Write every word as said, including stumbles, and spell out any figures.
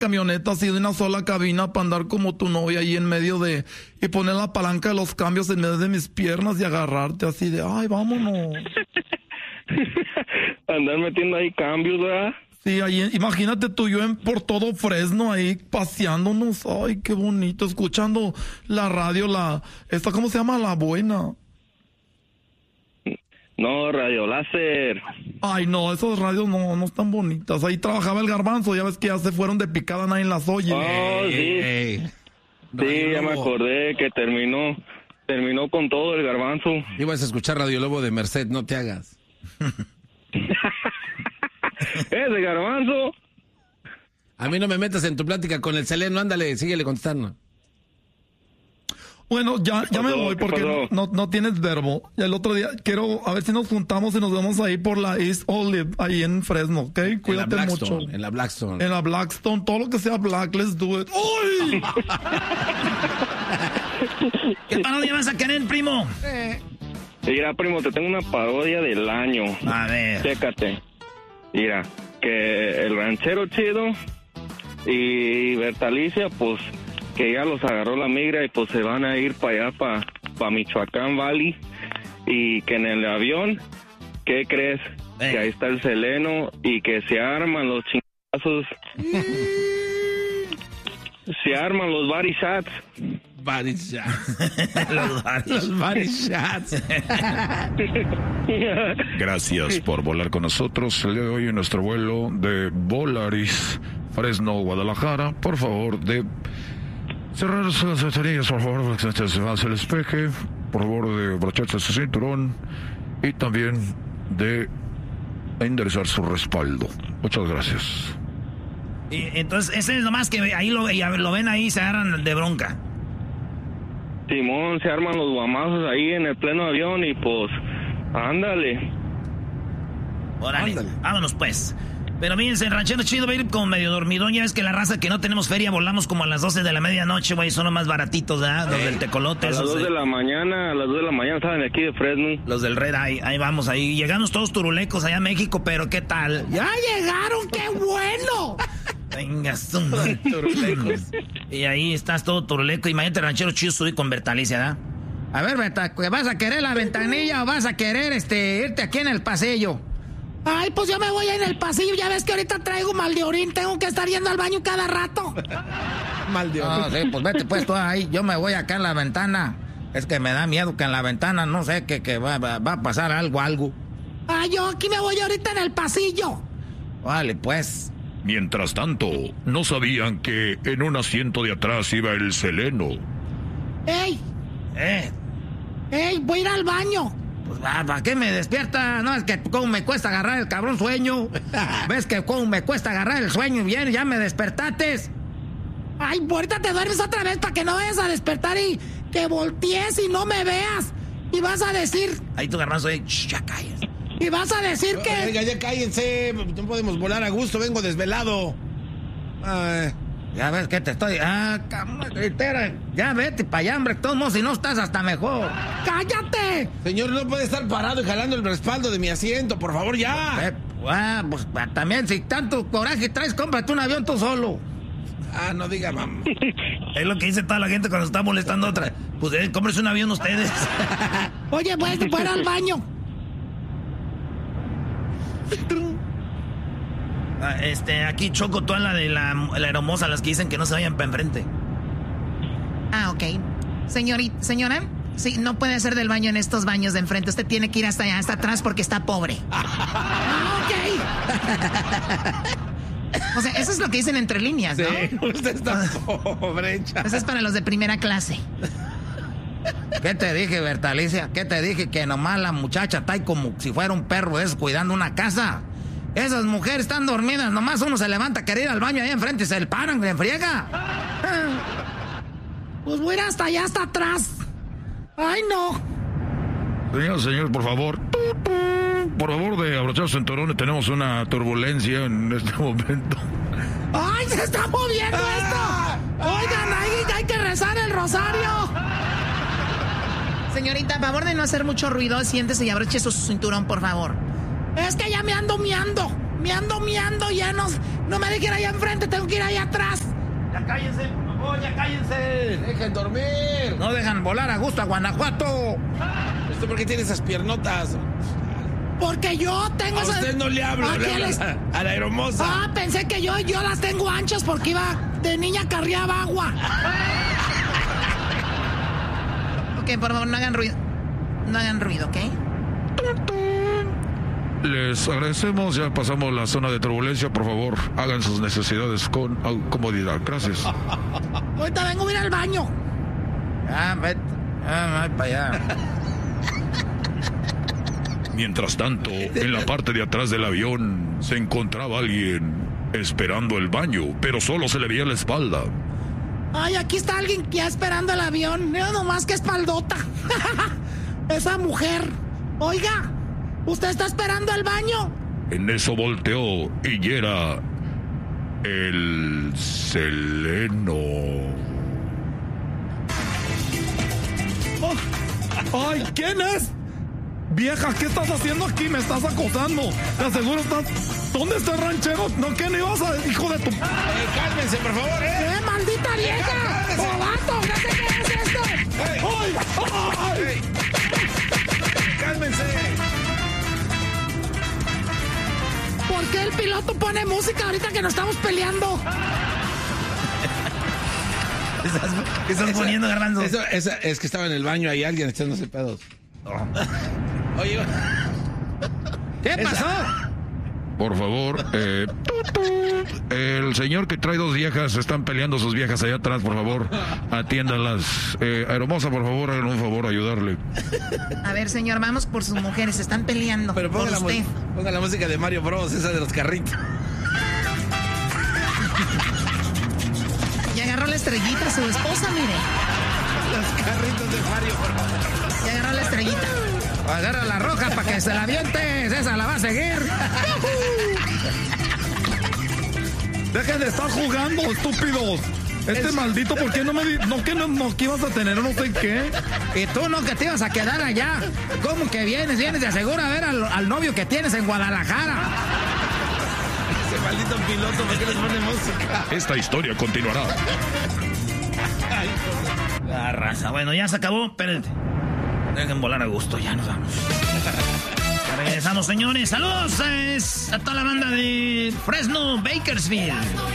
camioneta así de una sola cabina para andar como tu novia ahí en medio de... Y poner la palanca de los cambios en medio de mis piernas y agarrarte así de, ay, vámonos. Andar metiendo ahí cambios, ¿verdad? Sí, ahí, imagínate tú y yo en, por todo Fresno ahí paseándonos. Ay, qué bonito, escuchando la radio, la... esta, ¿cómo se llama? La buena. No, Radio Láser. Ay, no, esas radios no, no están bonitas. Ahí trabajaba el Garbanzo, ya ves que ya se fueron de picada, nadie las oye. Oh, sí. Ey, ey. Sí, ya me acordé que terminó, terminó con todo el Garbanzo. Ibas a escuchar Radio Lobo de Merced, no te hagas. Ese Garbanzo. A mí no me metas en tu plática con el Seleno, ándale, síguele contestando. Bueno, ya, ya me pasó? voy porque no, no, no tienes verbo. Y el otro día quiero a ver si nos juntamos y nos vemos ahí por la East Olive, ahí en Fresno, ¿ok? Cuídate en la mucho. En la Blackstone. En la Blackstone, todo lo que sea black, let's do it. ¡Uy! ¿Qué parodia vas a querer, primo? Mira, primo, te tengo una parodia del año. A ver. Chécate. Mira, que el ranchero chido y Bertalicia, pues, que ya los agarró la migra y pues se van a ir para allá, para pa Michoacán Valley. Y que en el avión, ¿qué crees? Hey. Que ahí está el Seleno y que se arman los chingazos. Se arman los body shots. Body shots. Los varios. Los body shots. Gracias por volar con nosotros el día de hoy en nuestro vuelo de Volaris, Fresno, Guadalajara. Por favor, de cerrar sus baterías, por favor, que se hace el espeje. Por favor, de abrocharse su cinturón y también de enderezar su respaldo. Muchas gracias. Y entonces, ese es nomás que ahí lo, lo ven ahí y se agarran de bronca. Simón, se arman los guamazos ahí en el pleno avión y pues, ándale. Órale, Ándale. vámonos pues. Pero fíjense, el ranchero chido va a ir como medio dormidón. Ya ves que la raza que no tenemos feria volamos como a las doce de la medianoche, güey. Son los más baratitos, ¿verdad? Los del tecolote. A las esos dos de la mañana, a las dos de la mañana estaban de aquí de Fresno. Los del Red, ahí, ahí vamos, ahí. Llegamos todos turulecos allá a México, pero ¿qué tal? ¡Ya llegaron! ¡Qué bueno! Venga, son turulecos. Y ahí estás todo turuleco. Imagínate, ranchero chido, subí con Bertalicia, ¿verdad? A ver, Berta, ¿vas a querer la ventanilla o vas a querer este irte aquí en el pasillo? Ay, pues yo me voy en el pasillo. Ya ves que ahorita traigo mal de orín. Tengo que estar yendo al baño cada rato. Mal de No, sí, pues vete pues tú ahí. Yo me voy acá en la ventana. Es que me da miedo que en la ventana, no sé, que, que va, va, va a pasar algo, algo. Ay, yo aquí me voy ahorita en el pasillo. Vale, pues. Mientras tanto, no sabían que en un asiento de atrás iba el Seleno. ¡Ey! Eh, ¡Ey! Voy a ir al baño. pues ¿para qué me despierta? No, es que cómo me cuesta agarrar el cabrón sueño. ¿Ves que cómo me cuesta agarrar el sueño? Bien, ya me despertates. Ay, ahorita te duermes otra vez para que no vayas a despertar y que voltees y no me veas. Y vas a decir... Ahí tu garbanzo, eh, shh, ya calles. Y vas a decir que... Oiga, ya cállense, no podemos volar a gusto, vengo desvelado. Ay. Ya ves que te estoy... Ah, cabrón, gritera. Ya vete para allá, hombre. De todos modos, si no estás hasta mejor. ¡Cállate! Señor, no puede estar parado y jalando el respaldo de mi asiento, por favor, ya. Eh, ah, pues también, si tanto coraje traes, cómprate un avión tú solo. Ah, no diga, mamá. Es lo que dice toda la gente cuando está molestando a otra. Pues eh, cómprese un avión ustedes. Oye, pues, voy a ir al baño. Ah, este, aquí Choco, toda la de la, la hermosa, las que dicen que no se vayan para enfrente. Ah, ok. Señorita, señora, sí, no puede hacer del baño en estos baños de enfrente. Usted tiene que ir hasta allá, hasta atrás, porque está pobre. Ah, ok. O sea, eso es lo que dicen entre líneas, ¿no? Sí, usted está pobre, chaval. Eso es para los de primera clase. ¿Qué te dije, Bertalicia? ¿Qué te dije? Que nomás la muchacha está ahí como si fuera un perro de esos cuidando una casa. Esas mujeres están dormidas, nomás uno se levanta a querer ir al baño ahí enfrente y se le paran, le friega. Pues voy a ir hasta allá, hasta atrás. Ay, no. Señor, señor, por favor. Por favor, de abrochar su cinturón. Tenemos una turbulencia en este momento. ¡Ay, se está moviendo esto! Oigan, hay, hay que rezar el rosario. Señorita, a favor de no hacer mucho ruido, siéntese y abroche su cinturón, por favor. Es que ya me ando miando. Me ando miando, ya no, No me dejen allá enfrente, tengo que ir allá atrás. Ya cállense, por favor, ya cállense. Dejen dormir. No dejan volar a gusto a Guanajuato. ¿Usted por qué tiene esas piernotas? Porque yo tengo A esas... usted no le hablo, ¿A le quién hablo les- a, a la hermosa. Ah, pensé que yo, yo las tengo anchas porque iba de niña carriaba agua. Ok, por favor, no hagan ruido. No hagan ruido, ¿ok? Les agradecemos, ya pasamos la zona de turbulencia, por favor, hagan sus necesidades con ah, comodidad. Gracias. Ahorita vengo a ir al baño. Ah, vete. Ah, para allá. Mientras tanto, en la parte de atrás del avión se encontraba alguien esperando el baño, pero solo se le veía la espalda. Ay, aquí está alguien ya esperando el avión. Mira nomás que espaldota. Esa mujer. Oiga, ¿usted está esperando el baño? En eso volteó y era el Seleno. Oh, ay, ¿quién es? Vieja, ¿qué estás haciendo aquí? Me estás acosando. Te aseguro estás... ¿Dónde está el ranchero? ¿No qué? ¿No ibas a... hijo de tu... Eh, cálmense, por favor, ¿eh? ¡Eh, maldita vieja! Cálmese. ¡Oh, vato! ¿Qué sé qué es esto? Ey, ¡Ay! ¡Ay! ey. Cálmense. ¿Por qué el piloto pone música ahorita que nos estamos peleando? ¿Qué estás, qué estás Esa- poniendo, Garbanzo? Eso, esa- es que estaba en el baño ahí alguien echándose pedos. Oye, ¿Qué esa- pasó? Por favor, eh, tut, tut. El señor que trae dos viejas, están peleando sus viejas allá atrás, por favor, atiéndanlas. Eh, hermosa, por favor, hagan un favor, ayudarle. A ver, señor, vamos por sus mujeres. Se están peleando pero por ponga la, mu- usted. ponga la música de Mario Bros, esa de los carritos. Ya agarró la estrellita su esposa, mire. Los carritos de Mario Bros. Ya agarró la estrellita. Agarra la roja para que se la avientes. Esa la va a seguir. Dejen de estar jugando, estúpidos. Este Es- maldito, ¿por qué no me di... No, que no, no, que ibas a tener no sé qué? Y tú no, que te ibas a quedar allá. ¿Cómo que vienes? Vienes de asegura a ver al, al novio que tienes en Guadalajara. Ese maldito piloto, ¿por qué les pone música? Esta historia continuará. La raza. Bueno, ya se acabó. Espérense. Dejen volar a gusto. Ya nos vamos. Ya regresamos, señores. Saludos eh, a toda la banda de Fresno, Bakersfield.